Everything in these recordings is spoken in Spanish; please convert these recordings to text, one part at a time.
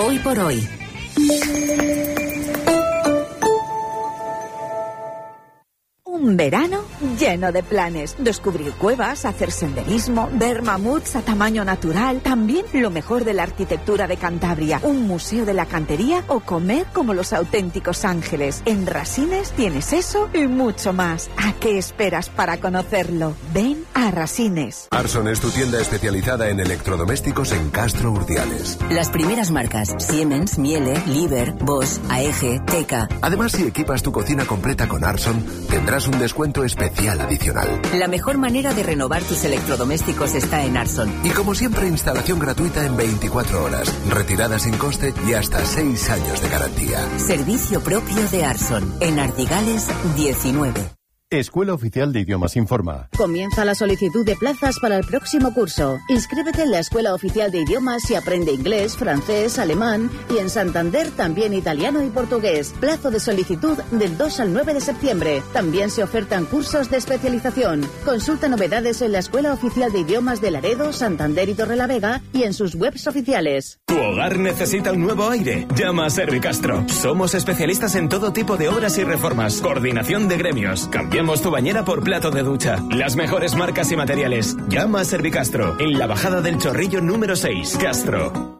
Hoy por hoy. Un verano lleno de planes. Descubrir cuevas, hacer senderismo, ver mamuts a tamaño natural. También lo mejor de la arquitectura de Cantabria. Un museo de la cantería o comer como los auténticos ángeles. En Rasines tienes eso y mucho más. ¿A qué esperas para conocerlo? Ven a Rasines. Arson es tu tienda especializada en electrodomésticos en Castro Urdiales. Las primeras marcas: Siemens, Miele, Liebherr, Bosch, AEG, Teka. Además, si equipas tu cocina completa con Arson, tendrás un descuento especial adicional. La mejor manera de renovar tus electrodomésticos está en Arson. Y como siempre, instalación gratuita en 24 horas, retirada sin coste y hasta 6 años de garantía. Servicio propio de Arson, en Ardigales 19. Escuela Oficial de Idiomas informa. Comienza la solicitud de plazas para el próximo curso. Inscríbete en la Escuela Oficial de Idiomas y aprende inglés, francés, alemán y en Santander también italiano y portugués. Plazo de solicitud del 2 al 9 de septiembre. También se ofertan cursos de especialización. Consulta novedades en la Escuela Oficial de Idiomas de Laredo, Santander y Torrelavega y en sus webs oficiales. ¿Tu hogar necesita un nuevo aire? Llama a Servicastro. Somos especialistas en todo tipo de obras y reformas. Coordinación de gremios. Cambiamos tu bañera por plato de ducha. Las mejores marcas y materiales. Llama a Servicastro. En la bajada del Chorrillo número 6. Castro.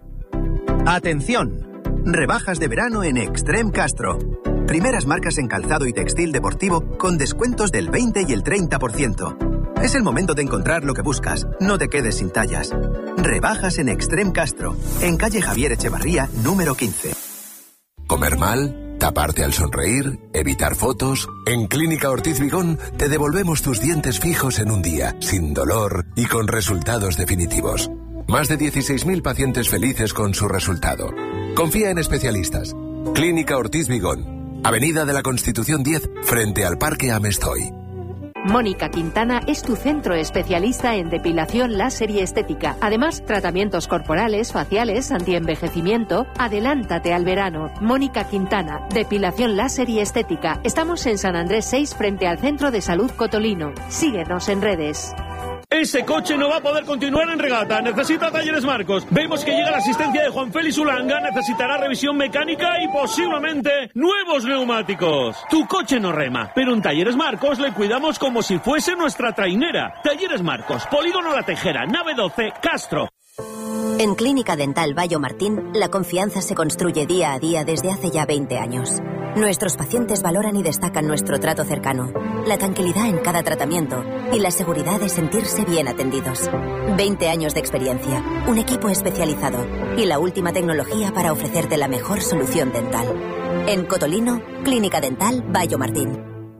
Atención. Rebajas de verano en Extreme Castro. Primeras marcas en calzado y textil deportivo con descuentos del 20 y el 30%. Es el momento de encontrar lo que buscas. No te quedes sin tallas. Rebajas en Extreme Castro. En calle Javier Echevarría, número 15. ¿Comer mal? ¿Taparte al sonreír? ¿Evitar fotos? En Clínica Ortiz Vigón te devolvemos tus dientes fijos en un día, sin dolor y con resultados definitivos. Más de 16.000 pacientes felices con su resultado. Confía en especialistas. Clínica Ortiz Vigón, Avenida de la Constitución 10, frente al Parque Amestoy. Mónica Quintana es tu centro especialista en depilación láser y estética. Además, tratamientos corporales, faciales, antienvejecimiento. Adélántate al verano. Mónica Quintana, depilación láser y estética. Estamos en San Andrés 6, frente al Centro de Salud Cotolino. Síguenos en redes. Ese coche no va a poder continuar en regata. Necesita Talleres Marcos. Vemos que llega la asistencia de Juan Félix Ulanga. Necesitará revisión mecánica y posiblemente nuevos neumáticos. Tu coche no rema, pero en Talleres Marcos le cuidamos como si fuese nuestra trainera. Talleres Marcos, Polígono La Tejera, nave 12, Castro. En Clínica Dental Bayo Martín, la confianza se construye día a día desde hace ya 20 años. Nuestros pacientes valoran y destacan nuestro trato cercano, la tranquilidad en cada tratamiento y la seguridad de sentirse bien atendidos. 20 años de experiencia, un equipo especializado y la última tecnología para ofrecerte la mejor solución dental. En Cotolino, Clínica Dental Bayo Martín.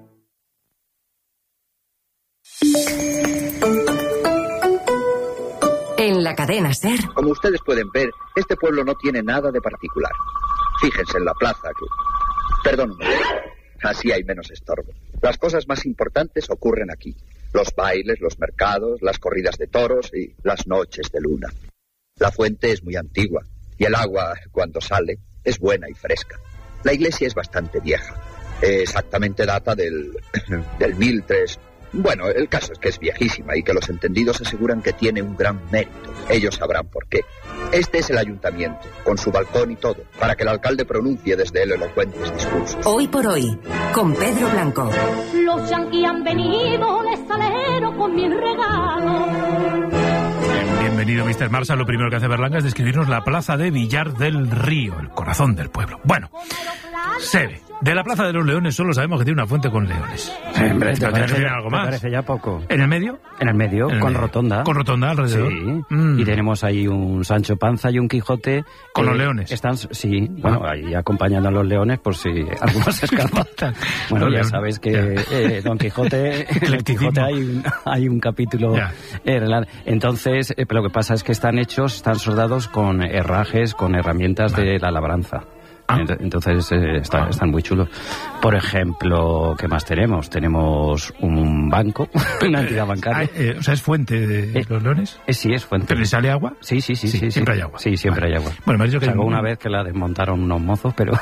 En la cadena SER. Como ustedes pueden ver, este pueblo no tiene nada de particular. Fíjense en la plaza que... Perdón, así hay menos estorbo. Las cosas más importantes ocurren aquí. Los bailes, los mercados, las corridas de toros y las noches de luna. La fuente es muy antigua y el agua, cuando sale, es buena y fresca. La iglesia es bastante vieja. Exactamente data del 1003. Bueno, el caso es que es viejísima y que los entendidos aseguran que tiene un gran mérito. Ellos sabrán por qué. Este es el ayuntamiento, con su balcón y todo, para que el alcalde pronuncie desde él elocuentes discursos. Hoy por hoy, con Pedro Blanco. Los yanquis han venido, les salero con mi regalo. Bienvenido, Mr. Marsa. Lo primero que hace Berlanga es describirnos la plaza de Villar del Río, el corazón del pueblo. Bueno, se ve. De la Plaza de los Leones solo sabemos que tiene una fuente con leones. Hombre, ¿te parece algo más? Me parece ya poco. ¿En el medio? En el medio, con rotonda. ¿Con rotonda alrededor? Sí. Y tenemos ahí un Sancho Panza y un Quijote. ¿Con los leones? Están, sí, bueno, ahí acompañando a los leones por si algunos se escapan. Bueno, ya sabes que Don Quijote, en el Quijote hay un capítulo. Entonces, lo que pasa es que están soldados con herrajes, con herramientas de la labranza. Entonces están muy chulos. Por ejemplo, ¿qué más tenemos? Tenemos un banco, una entidad bancaria. O sea, ¿es fuente de los leones? Sí, es fuente. ¿Pero le sale agua? Sí. Siempre hay agua. Sí, siempre hay agua. Bueno, me ha dicho que una vez que la desmontaron unos mozos, pero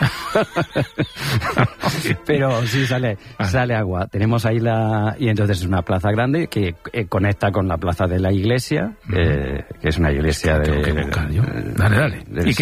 pero sí sale agua. Tenemos ahí y entonces es una plaza grande que conecta con la plaza de la iglesia, que es una iglesia Dale.